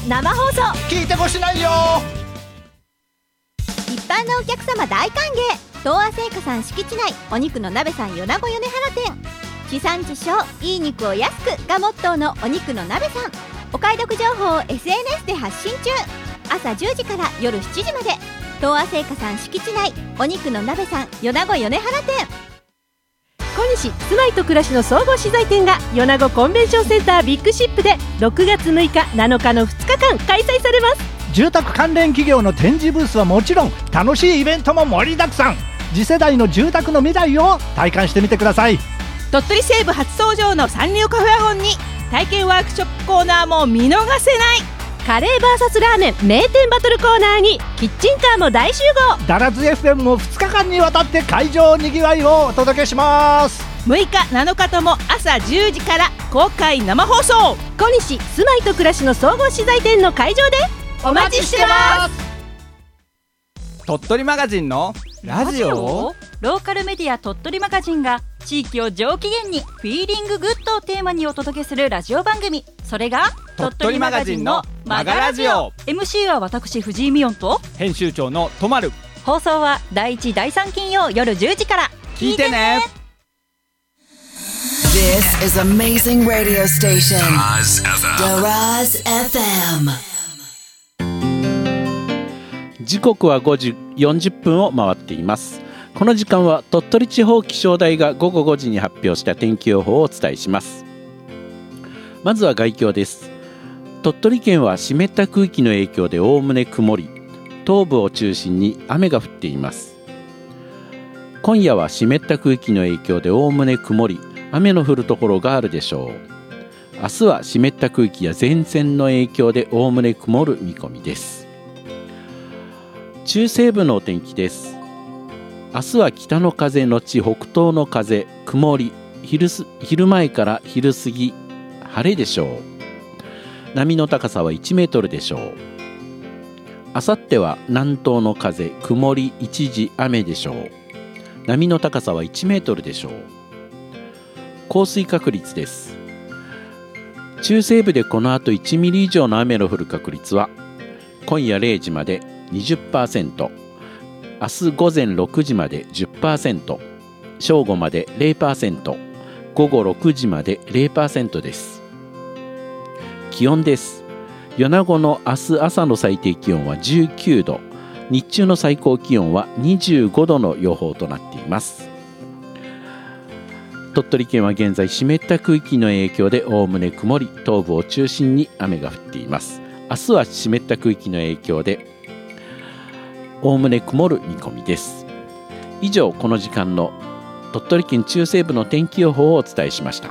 生放送聞いてほしないよ。 一般のお客様大歓迎。東亜製菓さん敷地内お肉の鍋さん米子米原店。地産地消いい肉を安くがモットーのお肉の鍋さん。お買い得情報を SNS で発信中。朝10時から夜7時まで。東亜製菓さん敷地内お肉の鍋さん米子米原店。 小西住まいと暮らしの総合資材店が米子コンベンションセンタービッグシップで6月6日7日の2日間開催されます。 住宅関連企業の展示ブースはもちろん、楽しいイベントも盛りだくさん。次世代の住宅の未来を体感してみてください。 鳥取西部初登場のサンリオカフェワゴンに体験ワークショップコーナーも見逃せない。 カレー VS ラーメン名店バトルコーナーにキッチンカーも大集合。 ダラズ FM も2日間にわたって会場にぎわいをお届けします。 6日7日とも朝10時から公開生放送。 小西住まいと暮らしの総合資材店の会場でお待ちしてます。 鳥取マガジンのラジオ。 ローカルメディア鳥取マガジンが地域を上機嫌にフィーリンググッドをテーマにお届けするラジオ番組。それが鳥取マガジンのマガラジオ。 MC は私藤井美音と編集長のとまる。 放送は第1第3金曜夜10時から聞いてね。 This is amazing radio station Daraz FM。 時刻は5時40分を回っています。この時間は鳥取地方気象台が午後5時に発表した天気予報をお伝えします。まずは概況です。鳥取県は湿った空気の影響でおおむね曇り、東部を中心に雨が降っています。今夜は湿った空気の影響でおおむね曇り、雨の降るところがあるでしょう。明日は湿った空気や前線の影響でおおむね曇る見込みです。中西部のお天気です。明日は北の風のち北東の風、曇り、昼前から昼過ぎ晴れでしょう。波の高さは1メートルでしょう。あさっては南東の風、曇り一時雨でしょう。波の高さは1メートルでしょう。降水確率です。中西部でこの後1ミリ以上の雨の降る確率は今夜0時まで 20%、 明日午前6時まで 10%、 正午まで 0%、 午後6時まで 0% です。気温です。米子の明日朝の最低気温は19度、日中の最高気温は25度の予報となっています。鳥取県は現在湿った空気の影響でおおむね曇り、東部を中心に雨が降っています。明日は湿った空気の影響でおおむね曇る見込みです。以上、この時間の鳥取県中西部の天気予報をお伝えしました。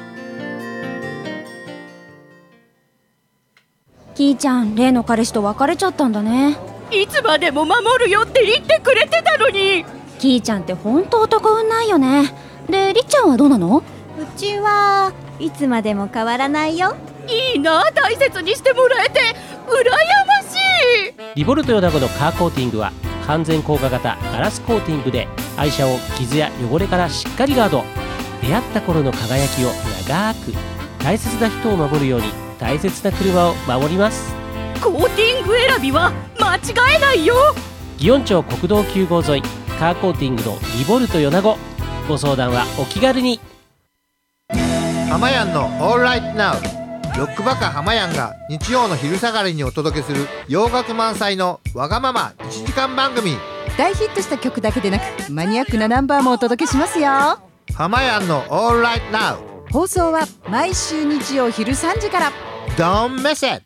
キーちゃん、例の彼氏と別れちゃったんだね。 いつまでも守るよって言ってくれてたのに。 キーちゃんって本当男運ないよね。で、りっちゃんはどうなの？ うちはいつまでも変わらないよ。 いいな、大切にしてもらえて羨ましい。 リボルト米子のカーコーティングは完全硬化型ガラスコーティングで愛車を傷や汚れからしっかりガード。出会った頃の輝きを長く、大切な人を守るように大切な車を守ります。 コーティング選びは間違えないよ。 祇園町国道9号沿いカーコーティングのリボルト米子。ご相談はお気軽に。 ハマヤンのオールライトナウ。ロックバカハマヤンが日曜の昼下がりにお届けする洋楽満載のわがまま1時間番組。 大ヒットした曲だけでなくマニアックなナンバーもお届けしますよ。 ハマヤンのオールライトナウ。 放送は毎週日曜昼3時から。 Don't miss it。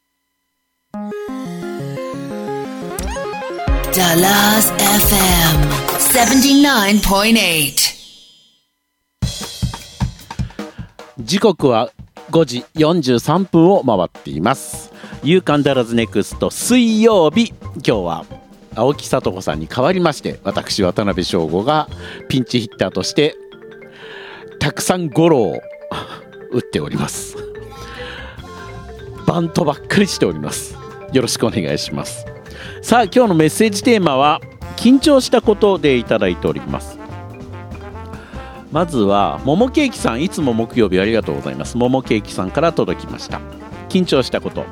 Daraz FM 79.8。 時刻は5時43分を回っています。夕刊ダラズネクスト水曜日、今日は青木さと子さんに代わりまして、私渡辺翔吾がピンチヒッターとしてたくさんゴロを打っております。バントばっかりしております。よろしくお願いします。さあ、今日のメッセージテーマは緊張したことでいただいております。まずは桃ケーキさん、いつも木曜日ありがとうございます。桃ケーキさんから届きました。緊張したこと、